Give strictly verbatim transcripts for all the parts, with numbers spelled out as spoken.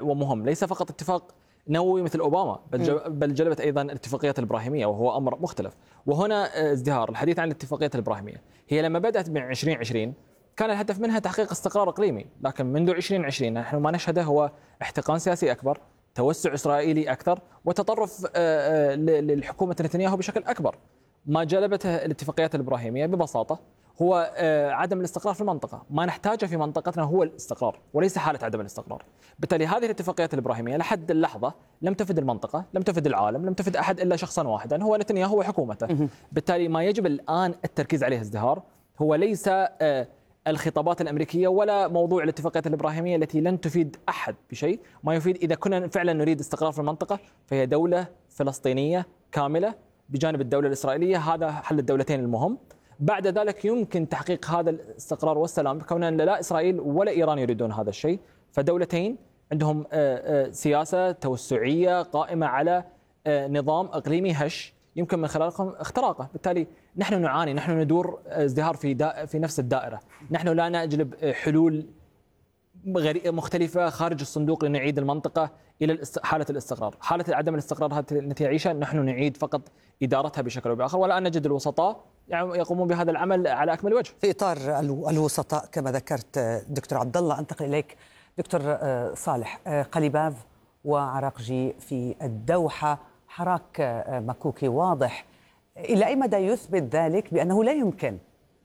ومهم، ليس فقط اتفاق نووي مثل أوباما، بل بل جلبت أيضا الاتفاقيات الإبراهيمية وهو أمر مختلف. وهنا ازدهار الحديث عن الاتفاقيات الإبراهيمية، هي لما بدأت من عشرين عشرين كان الهدف منها تحقيق استقرار إقليمي، لكن منذ عشرين عشرين نحن ما نشهده هو احتقان سياسي أكبر، توسع إسرائيلي أكثر، وتطرف للحكومة نتنياهو بشكل أكبر. ما جلبته الاتفاقيات الإبراهيمية ببساطة هو عدم الاستقرار في المنطقة. ما نحتاجه في منطقتنا هو الاستقرار وليس حالة عدم الاستقرار. بالتالي هذه الاتفاقيات الإبراهيمية لحد اللحظة لم تفد المنطقة، لم تفد العالم، لم تفد أحد إلا شخصا واحدا هو نتنياهو وحكومته. بالتالي ما يجب الآن التركيز عليه ازدهار هو ليس الخطابات الأمريكية ولا موضوع الاتفاقيات الإبراهيمية التي لن تفيد أحد بشيء. ما يفيد إذا كنا فعلا نريد استقرار في المنطقة فهي دولة فلسطينية كاملة بجانب الدولة الإسرائيلية، هذا حل الدولتين المهم. بعد ذلك يمكن تحقيق هذا الاستقرار والسلام كوناً لا إسرائيل ولا إيران يريدون هذا الشيء، فدولتين عندهم سياسة توسعية قائمة على نظام إقليمي هش يمكن من خلالهم اختراقه. بالتالي نحن نعاني، نحن ندور ازدهار في في نفس الدائرة، نحن لا نجلب حلول مختلفة خارج الصندوق لنعيد المنطقة إلى حالة الاستقرار. حالة عدم الاستقرار هذه التي يعيشها نحن نعيد فقط إدارتها بشكل أو بآخر، ولا نجد الوسطاء يعني يقومون بهذا العمل على أكمل وجه. في إطار الوسطاء كما ذكرت دكتور عبد الله، أنتقل إليك دكتور صالح. قليباف وعراقجي في الدوحة، حراك مكوكي واضح، إلى أي مدى يثبت ذلك بأنه لا يمكن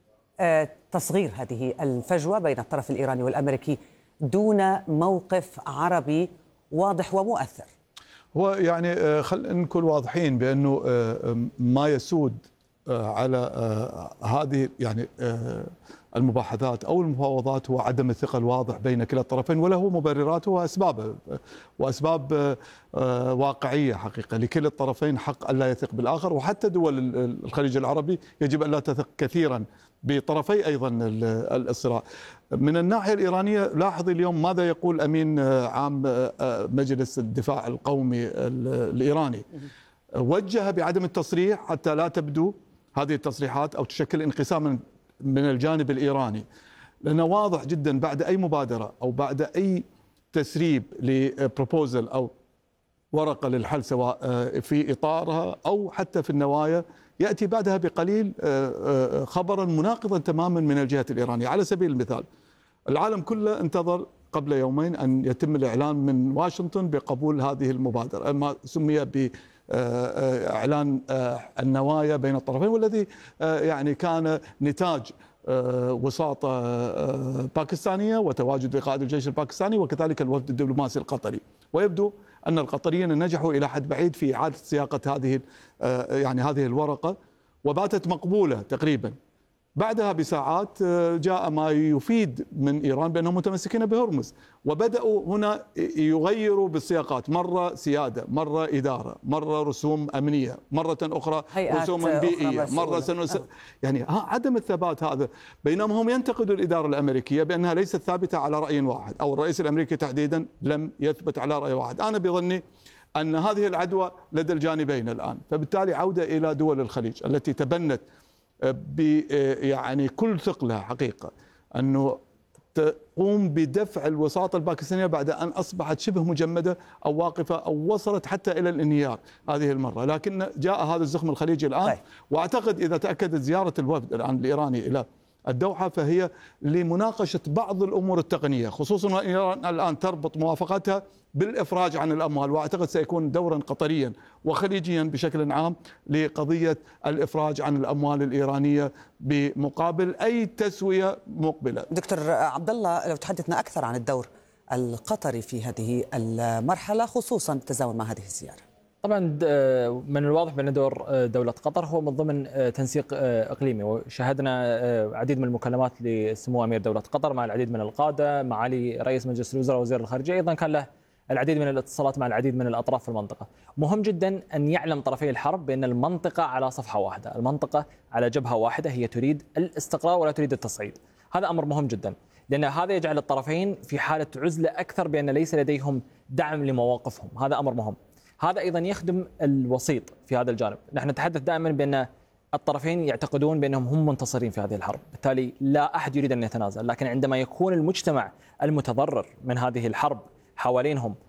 تصغير هذه الفجوة بين الطرف الإيراني والأمريكي دون موقف عربي واضح ومؤثر؟ هو يعني خلينا نكون واضحين بأنه ما يسود على هذه يعني المباحثات أو المفاوضات هو عدم الثقة الواضح بين كلا الطرفين، وله مبرراته وأسبابه وأسباب واقعية حقيقة. لكلا الطرفين حق ألا يثق بالآخر، وحتى دول الخليج العربي يجب ألا تثق كثيرا بطرفي أيضا الصراع. من الناحية الإيرانية لاحظي اليوم ماذا يقول أمين عام مجلس الدفاع القومي الإيراني، وجه بعدم التصريح حتى لا تبدو هذه التصريحات أو تشكل انقساما من الجانب الإيراني، لأنه واضح جدا بعد أي مبادرة أو بعد أي تسريب لبروبوزل أو ورقة للحل سواء في إطارها أو حتى في النوايا يأتي بعدها بقليل خبرا مناقضا تماما من الجهة الإيرانية. على سبيل المثال العالم كله انتظر قبل يومين أن يتم الإعلان من واشنطن بقبول هذه المبادرة، ما سمي بإعلان النوايا بين الطرفين، والذي يعني كان نتاج وساطة باكستانية وتواجد لقائد الجيش الباكستاني وكذلك الوفد الدبلوماسي القطري. ويبدو أن القطريين نجحوا إلى حد بعيد في إعادة صياغة هذه يعني هذه الورقة، وباتت مقبولة تقريبا. بعدها بساعات جاء ما يفيد من إيران بأنهم متمسكين بهرمز، وبدأوا هنا يغيروا بالسياقات، مرة سيادة، مرة إدارة، مرة رسوم أمنية، مرة أخرى رسوم بيئية، مرة سنوس... يعني عدم الثبات هذا. بينما هم ينتقدوا الإدارة الأمريكية بأنها ليست ثابتة على رأي واحد، أو الرئيس الأمريكي تحديدا لم يثبت على رأي واحد. أنا بظني أن هذه العدوى لدى الجانبين الآن، فبالتالي عودة إلى دول الخليج التي تبنت ب يعني كل ثقلها حقيقة أنه تقوم بدفع الوساطة الباكستانية بعد أن أصبحت شبه مجمدة أو واقفة أو وصلت حتى إلى الانهيار هذه المرة. لكن جاء هذا الزخم الخليجي الآن، وأعتقد إذا تأكدت زيارة الوفد الآن الإيراني إلى الدوحة فهي لمناقشة بعض الأمور التقنية، خصوصا إيران الآن تربط موافقتها بالإفراج عن الأموال، وأعتقد سيكون دورا قطريا وخليجيا بشكل عام لقضية الإفراج عن الأموال الإيرانية بمقابل أي تسوية مقبلة. دكتور عبد الله، لو تحدثنا أكثر عن الدور القطري في هذه المرحلة خصوصا بالتزامن مع هذه الزيارة. طبعا من الواضح بأن دور دولة قطر هو من ضمن تنسيق إقليمي، وشاهدنا عديد من المكالمات لسمو أمير دولة قطر مع العديد من القادة، معالي رئيس مجلس الوزراء ووزير الخارجية، أيضا كان له العديد من الاتصالات مع العديد من الأطراف في المنطقة. مهم جدا أن يعلم طرفي الحرب بأن المنطقة على صفحة واحدة، المنطقة على جبهة واحدة، هي تريد الاستقرار ولا تريد التصعيد. هذا أمر مهم جدا، لأن هذا يجعل الطرفين في حالة عزلة أكثر بأن ليس لديهم دعم لمواقفهم. هذا أمر مهم. هذا أيضا يخدم الوسيط في هذا الجانب. نحن نتحدث دائما بأن الطرفين يعتقدون بأنهم هم منتصرين في هذه الحرب، بالتالي لا أحد يريد أن يتنازل. لكن عندما يكون المجتمع المتضرر من هذه الحرب حوالينهم